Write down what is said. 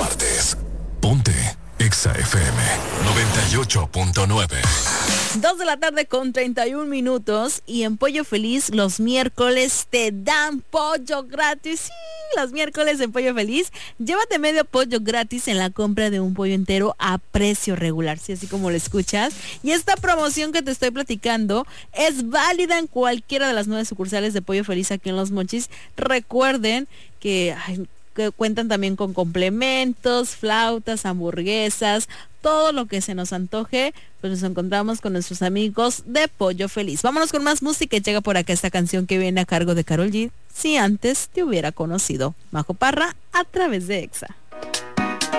partes. Ponte Exa FM 98.9. 2:31 y en Pollo Feliz los miércoles te dan pollo gratis. Sí, los miércoles en Pollo Feliz, llévate medio pollo gratis en la compra de un pollo entero a precio regular, sí, así como lo escuchas. Y esta promoción que te estoy platicando es válida en cualquiera de las 9 sucursales de Pollo Feliz aquí en Los Mochis. Recuerden que cuentan también con complementos, flautas, hamburguesas, todo lo que se nos antoje, pues nos encontramos con nuestros amigos de Pollo Feliz. Vámonos con más música y llega por acá esta canción que viene a cargo de Karol G, Si antes te hubiera conocido. Majo Parra a través de Exa.